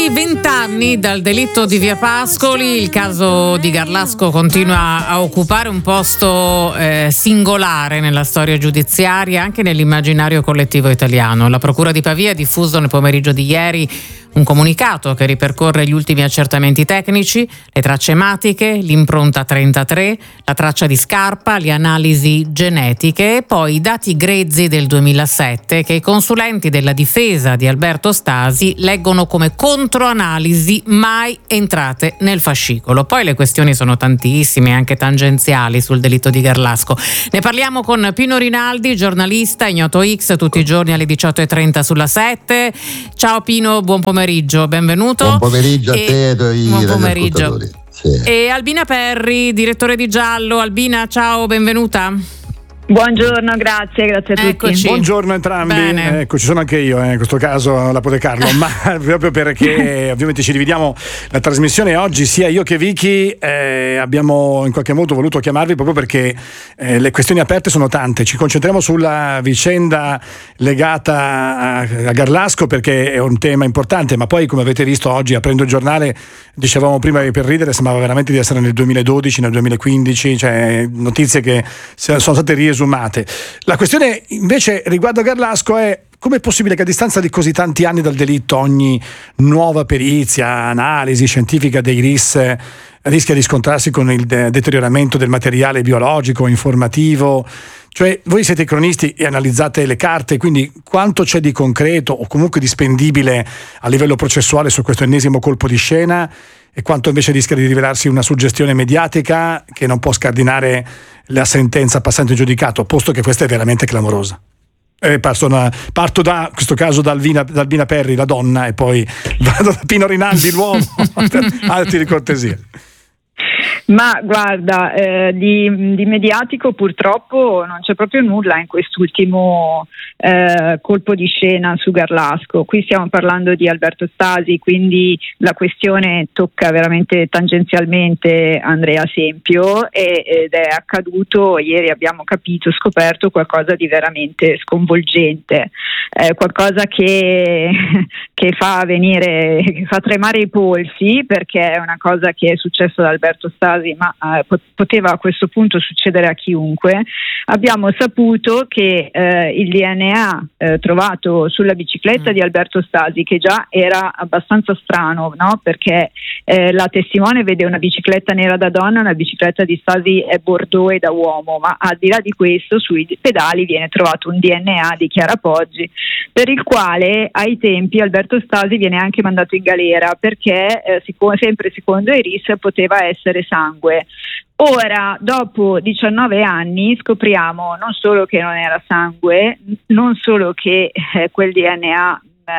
Passati 20 anni dal delitto di Via Pascoli, il caso di Garlasco continua a occupare un posto singolare nella storia giudiziaria, anche nell'immaginario collettivo italiano. La Procura di Pavia ha diffuso nel pomeriggio di ieri un comunicato che ripercorre gli ultimi accertamenti tecnici, le tracce ematiche, l'impronta 33, la traccia di scarpa, le analisi genetiche e poi i dati grezzi del 2007 che i consulenti della difesa di Alberto Stasi leggono come controanalisi mai entrate nel fascicolo. Poi le questioni sono tantissime, anche tangenziali sul delitto di Garlasco. Ne parliamo con Pino Rinaldi, giornalista, Ignoto X, tutti i giorni alle 18:30 sulla 7. Ciao Pino, buon pomeriggio, benvenuto. Buon pomeriggio a te e ai buon pomeriggio. Sì. E Albina Perri, direttore di Giallo. Albina, ciao, benvenuta. Buongiorno, grazie a tutti. Eccoci. Buongiorno entrambi. Ci sono anche io in questo caso, la Pote Carlo, ma proprio perché ovviamente ci dividiamo la trasmissione oggi, sia io che Vicky abbiamo in qualche modo voluto chiamarvi proprio perché le questioni aperte sono tante. Ci concentriamo sulla vicenda legata a Garlasco perché è un tema importante, ma poi come avete visto oggi aprendo il giornale, dicevamo prima che per ridere sembrava veramente di essere nel 2012, nel 2015, cioè notizie che sono state riesumate. La questione invece riguardo a Garlasco è: com'è possibile che a distanza di così tanti anni dal delitto ogni nuova perizia, analisi scientifica dei RIS rischia di scontrarsi con il deterioramento del materiale biologico, informativo? Cioè, voi siete cronisti e analizzate le carte, quindi quanto c'è di concreto o comunque di spendibile a livello processuale su questo ennesimo colpo di scena e quanto invece rischia di rivelarsi una suggestione mediatica che non può scardinare la sentenza passante in giudicato, posto che questa è veramente clamorosa? Parto da questo caso da Albina Perri, la donna, e poi vado da Pino Rinaldi, l'uomo, per atti di cortesia. Ma guarda, di mediatico purtroppo non c'è proprio nulla in quest'ultimo colpo di scena su Garlasco. Qui stiamo parlando di Alberto Stasi, quindi la questione tocca veramente tangenzialmente Andrea Sempio ed è accaduto ieri, abbiamo scoperto qualcosa di veramente sconvolgente, qualcosa che fa tremare i polsi, perché è una cosa che è successa ad Alberto Stasi, ma poteva a questo punto succedere a chiunque. Abbiamo saputo che il DNA trovato sulla bicicletta di Alberto Stasi, che già era abbastanza strano, no? Perché la testimone vede una bicicletta nera da donna, una bicicletta di Stasi è bordeaux e da uomo, ma al di là di questo sui pedali viene trovato un DNA di Chiara Poggi, per il quale ai tempi Alberto Stasi viene anche mandato in galera perché sempre secondo i RIS poteva essere sangue. Ora, dopo 19 anni, scopriamo non solo che non era sangue, non solo che quel DNA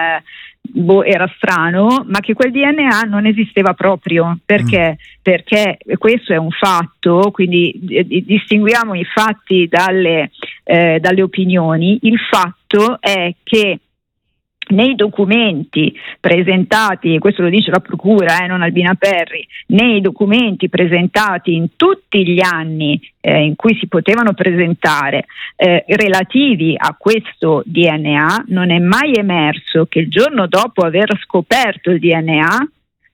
era strano, ma che quel DNA non esisteva proprio. Perché? Perché questo è un fatto, quindi distinguiamo i fatti dalle opinioni. Il fatto è che nei documenti presentati, e questo lo dice la procura, non Albina Perri, nei documenti presentati in tutti gli anni in cui si potevano presentare relativi a questo DNA, non è mai emerso che il giorno dopo aver scoperto il DNA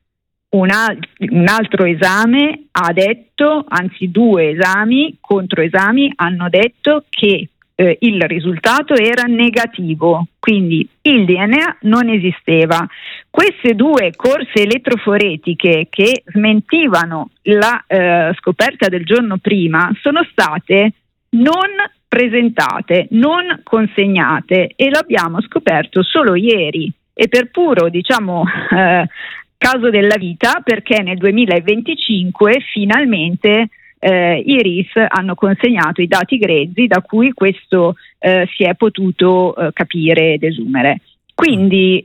un altro esame ha detto, anzi 2 esami, controesami, hanno detto che il risultato era negativo, quindi il DNA non esisteva. Queste 2 corse elettroforetiche che smentivano la scoperta del giorno prima sono state non presentate, non consegnate, e l'abbiamo scoperto solo ieri, e per puro caso della vita, perché nel 2025 finalmente i RIS hanno consegnato i dati grezzi da cui questo si è potuto capire ed esumere. Quindi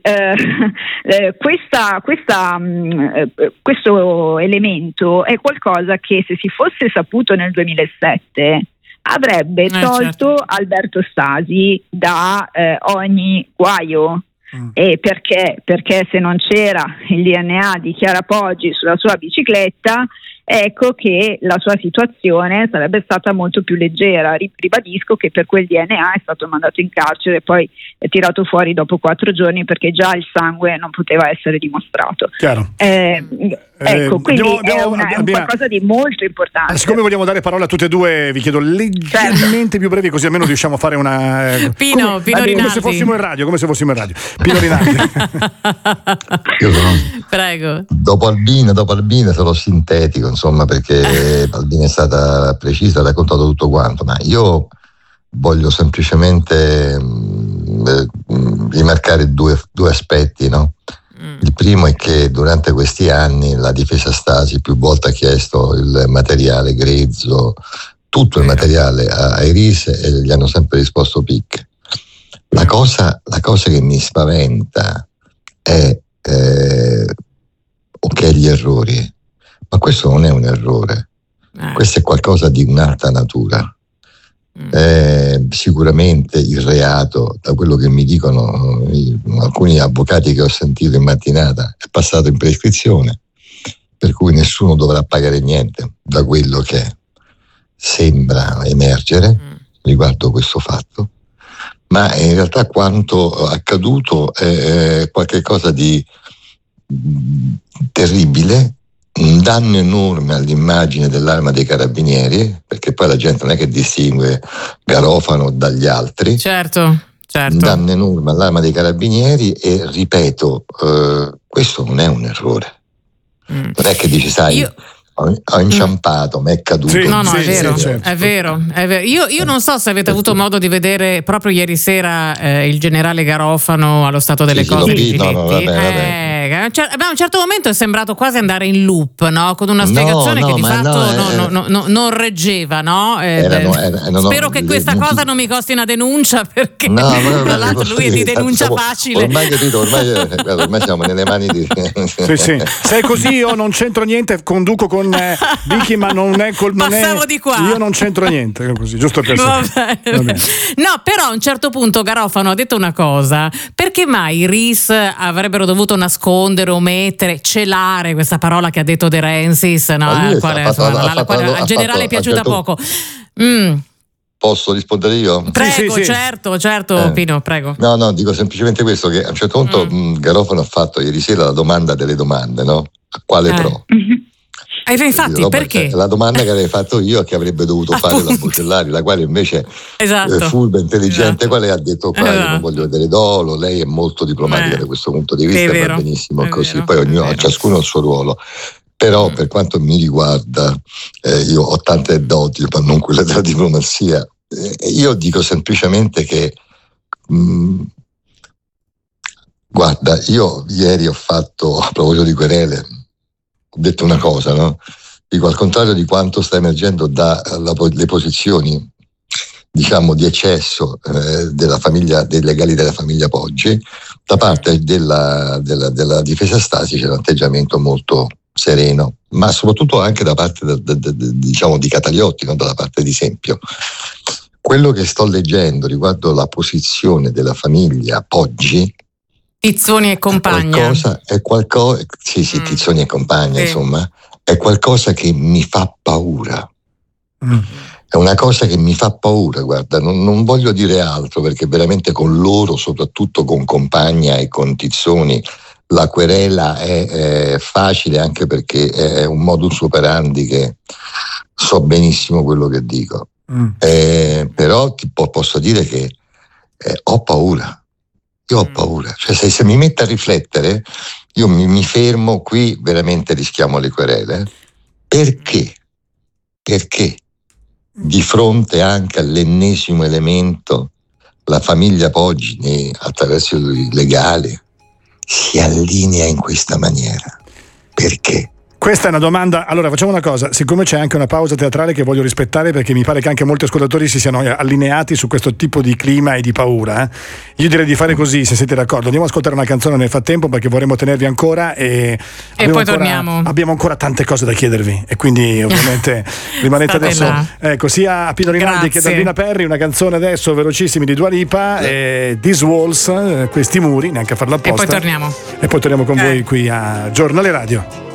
questo elemento è qualcosa che, se si fosse saputo nel 2007, avrebbe tolto Alberto Stasi da ogni guaio. E perché se non c'era il DNA di Chiara Poggi sulla sua bicicletta, ecco che la sua situazione sarebbe stata molto più leggera. Ribadisco che per quel DNA è stato mandato in carcere e poi è tirato fuori dopo 4 giorni perché già il sangue non poteva essere dimostrato. Chiaro. Ecco, quindi è un qualcosa di molto importante. Siccome vogliamo dare parola a tutte e due, vi chiedo leggermente più brevi, così almeno riusciamo a fare una Pino Rinaldi. Come se fossimo in radio. Pino Rinaldi. Io sono, prego. Dopo Albina sarò sintetico, insomma, perché Albina è stata precisa, ha raccontato tutto quanto, ma io voglio semplicemente rimarcare due aspetti, no? Il primo è che durante questi anni la difesa Stasi più volte ha chiesto il materiale grezzo, tutto il materiale ai RIS, e gli hanno sempre risposto picche. La cosa che mi spaventa è ok gli errori, ma questo non è un errore, questo è qualcosa di un'alta natura. Sicuramente il reato, da quello che mi dicono alcuni avvocati che ho sentito in mattinata, è passato in prescrizione, per cui nessuno dovrà pagare niente, da quello che sembra emergere riguardo questo fatto, ma in realtà quanto accaduto è qualcosa di terribile, un danno enorme all'immagine dell'Arma dei Carabinieri, perché poi la gente non è che distingue Garofano dagli altri. Certo. Un danno enorme all'Arma dei Carabinieri, e ripeto, questo non è un errore. Non è che dici, sai, ho inciampato, mi è caduto. Sì, no, è vero, certo. È vero. Io non so se avete avuto modo di vedere proprio ieri sera il generale Garofano allo stato delle cose di Giletti. Vabbè. A un certo momento è sembrato quasi andare in loop, no? Con una spiegazione che di fatto non reggeva, no? Spero che questa cosa non mi costi una denuncia, perché tra l'altro lui è di denuncia facile. Ormai capito, ormai siamo nelle mani di sì. Se è così io non c'entro niente, conduco con Vicky, ma non è di qua. Io non c'entro niente, così, giusto per Vabbè. No, però a un certo punto Garofano ha detto una cosa: perché mai i RIS avrebbero dovuto nascondere, omettere, celare questa parola che ha detto De Rensis, no? Al generale è piaciuta poco. Posso rispondere io? Prego, sì. Certo, Pino, prego. No, dico semplicemente questo, che a un certo punto Garofano ha fatto ieri sera la domanda delle domande, no? A quale pro? Infatti, perché? La domanda che avrei fatto io, che avrebbe dovuto fare la Bocellari, la quale invece furba, intelligente, quale ha detto qua io non voglio vedere dolo, lei è molto diplomatica da questo punto di vista, va benissimo così, poi ciascuno ha il suo ruolo. Però per quanto mi riguarda, io ho tante doti, ma non quelle della diplomazia. Io dico semplicemente che guarda, io ieri ho fatto, a proposito di querele, ho detto una cosa, no? Dico, al contrario di quanto sta emergendo dalle posizioni, diciamo, di eccesso della famiglia, dei legali della famiglia Poggi, da parte della difesa Stasi c'è un atteggiamento molto sereno, ma soprattutto anche da parte diciamo di Cataliotti, non dalla parte di Sempio. Quello che sto leggendo riguardo la posizione della famiglia Poggi, Tizzoni e compagna, Tizzoni e compagna, insomma, è qualcosa che mi fa paura. È una cosa che mi fa paura, guarda, non voglio dire altro, perché veramente con loro, soprattutto con compagna e con Tizzoni, la querela è facile, anche perché è un modus operandi che so benissimo quello che dico. Però posso dire che ho paura. Io ho paura, cioè se mi metto a riflettere, io mi fermo qui, veramente rischiamo le querele. Perché? Perché di fronte anche all'ennesimo elemento, la famiglia Poggi, attraverso il legale, si allinea in questa maniera? Perché? Questa è una domanda. Allora facciamo una cosa, siccome c'è anche una pausa teatrale che voglio rispettare, perché mi pare che anche molti ascoltatori si siano allineati su questo tipo di clima e di paura, io direi di fare così, se siete d'accordo. Andiamo a ascoltare una canzone nel frattempo, perché vorremmo tenervi ancora e poi torniamo. Abbiamo ancora tante cose da chiedervi, e quindi ovviamente rimanete adesso sia a Pino Rinaldi che ad Albina Perri. Una canzone adesso velocissimi di Dua Lipa, These Walls, questi muri, neanche a farla apposta, e poi torniamo con voi qui a Giornale Radio.